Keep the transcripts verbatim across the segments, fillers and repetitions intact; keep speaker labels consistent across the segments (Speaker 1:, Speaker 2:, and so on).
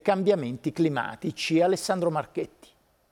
Speaker 1: cambiamenti climatici. Alessandro Marchetti.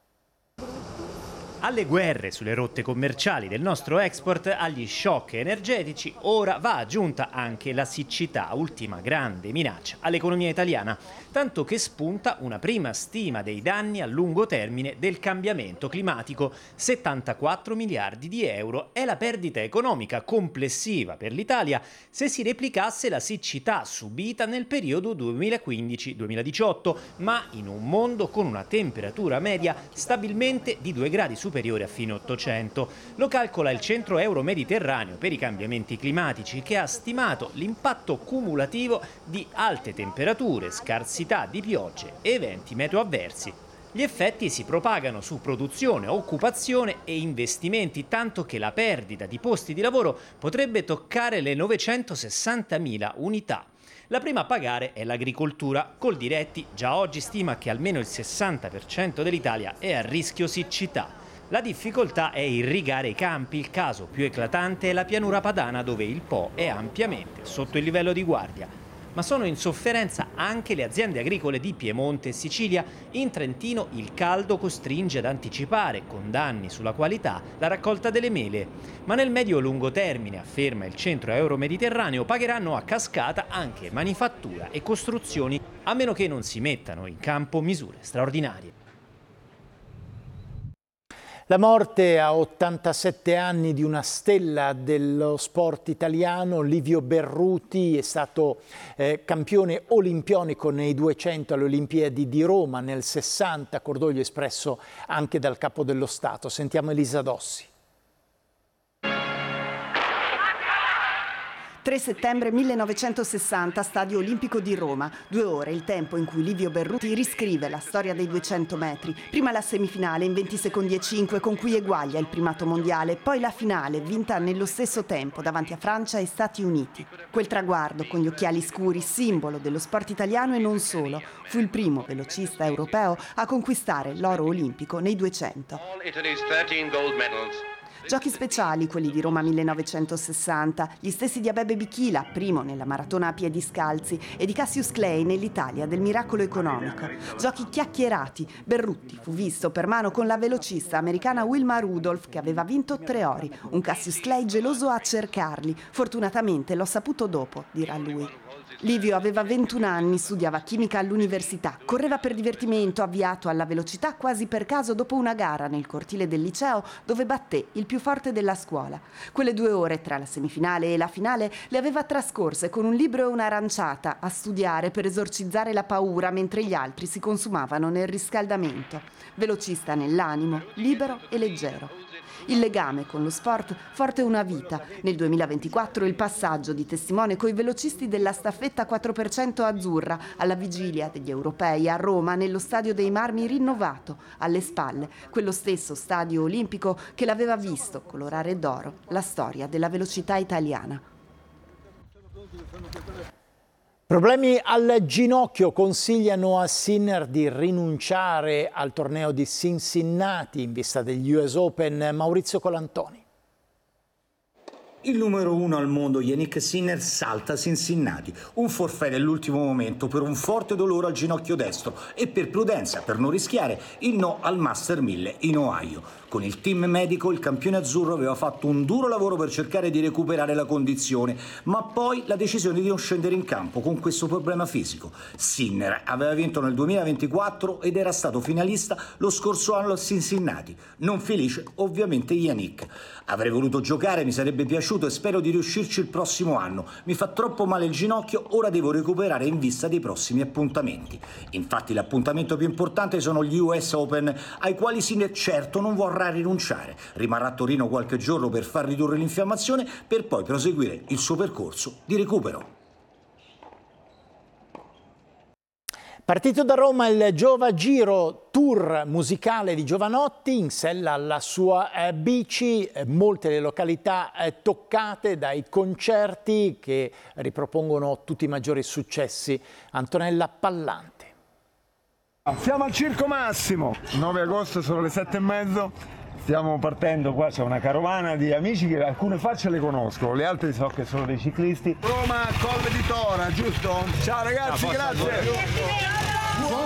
Speaker 2: Alle guerre sulle rotte commerciali del nostro export, agli shock energetici, ora va aggiunta anche la siccità, ultima grande minaccia all'economia italiana, tanto che spunta una prima stima dei danni a lungo termine del cambiamento climatico. settantaquattro miliardi di euro è la perdita economica complessiva per l'Italia se si replicasse la siccità subita nel periodo duemilaquindici duemiladiciotto, ma in un mondo con una temperatura media stabilmente di due gradi superiore superiore a fine Ottocento. Lo calcola il Centro Euro-Mediterraneo per i cambiamenti climatici, che ha stimato l'impatto cumulativo di alte temperature, scarsità di piogge e eventi meteo avversi. Gli effetti si propagano su produzione, occupazione e investimenti, tanto che la perdita di posti di lavoro potrebbe toccare le novecentosessantamila unità. La prima a pagare è l'agricoltura. Coldiretti già oggi stima che almeno il sessanta per cento dell'Italia è a rischio siccità. La difficoltà è irrigare i campi. Il caso più eclatante è la pianura padana, dove il Po è ampiamente sotto il livello di guardia. Ma sono in sofferenza anche le aziende agricole di Piemonte e Sicilia. In Trentino il caldo costringe ad anticipare, con danni sulla qualità, la raccolta delle mele. Ma nel medio-lungo termine, afferma il Centro Euro-Mediterraneo, pagheranno a cascata anche manifattura e costruzioni, a meno che non si mettano in campo misure straordinarie.
Speaker 1: La morte a ottantasette anni di una stella dello sport italiano, Livio Berruti, è stato eh, campione olimpionico nei duecento alle Olimpiadi di Roma nel sessanta, cordoglio espresso anche dal Capo dello Stato. Sentiamo Elisa Dossi.
Speaker 3: tre settembre millenovecentosessanta, Stadio Olimpico di Roma. Due ore, il tempo in cui Livio Berruti riscrive la storia dei duecento metri. Prima la semifinale in venti secondi e cinque, con cui eguaglia il primato mondiale. Poi la finale, vinta nello stesso tempo davanti a Francia e Stati Uniti. Quel traguardo, con gli occhiali scuri, simbolo dello sport italiano e non solo. Fu il primo velocista europeo a conquistare l'oro olimpico nei duecento. Giochi speciali, quelli di Roma millenovecentosessanta, gli stessi di Abebe Bikila, primo nella maratona a piedi scalzi, e di Cassius Clay nell'Italia del miracolo economico. Giochi chiacchierati. Berruti fu visto per mano con la velocista americana Wilma Rudolph, che aveva vinto tre ori. Un Cassius Clay geloso a cercarli. Fortunatamente l'ho saputo dopo, dirà lui. Livio aveva ventuno anni, studiava chimica all'università, correva per divertimento, avviato alla velocità quasi per caso dopo una gara nel cortile del liceo dove batté il più forte della scuola. Quelle due ore tra la semifinale e la finale le aveva trascorse con un libro e un'aranciata a studiare per esorcizzare la paura, mentre gli altri si consumavano nel riscaldamento. Velocista nell'animo, libero e leggero. Il legame con lo sport forte una vita. Nel duemilaventiquattro il passaggio di testimone coi velocisti della staffetta quattro per cento azzurra alla vigilia degli europei a Roma, nello Stadio dei Marmi rinnovato, alle spalle, quello stesso stadio olimpico che l'aveva visto colorare d'oro la storia della velocità italiana.
Speaker 1: Problemi al ginocchio consigliano a Sinner di rinunciare al torneo di Cincinnati in vista degli U S Open. Maurizio Colantoni.
Speaker 4: Il numero uno al mondo, Jannik Sinner, salta a Cincinnati. Un forfait dell'ultimo momento per un forte dolore al ginocchio destro e per prudenza, per non rischiare, il no al Master mille in Ohio. Con il team medico il campione azzurro aveva fatto un duro lavoro per cercare di recuperare la condizione, ma poi la decisione di non scendere in campo con questo problema fisico. Sinner aveva vinto nel duemilaventiquattro ed era stato finalista lo scorso anno a Cincinnati. Non felice ovviamente Jannik. Avrei voluto giocare, mi sarebbe piaciuto e spero di riuscirci il prossimo anno. Mi fa troppo male il ginocchio, ora devo recuperare in vista dei prossimi appuntamenti. Infatti l'appuntamento più importante sono gli U S Open, ai quali Sinner certo non vorrà rinunciare. Rimarrà a Torino qualche giorno per far ridurre l'infiammazione, per poi proseguire il suo percorso di recupero.
Speaker 1: Partito da Roma il Giova Giro, tour musicale di Giovanotti, in sella alla sua eh, bici, eh, molte le località eh, toccate dai concerti che ripropongono tutti i maggiori successi. Antonella Pallante.
Speaker 5: Siamo al Circo Massimo, nove agosto sono le sette e mezzo, stiamo partendo, qua c'è una carovana di amici che alcune facce le conosco, le altre so che sono dei ciclisti. Roma, Colle di Tora, giusto? Ciao ragazzi, grazie!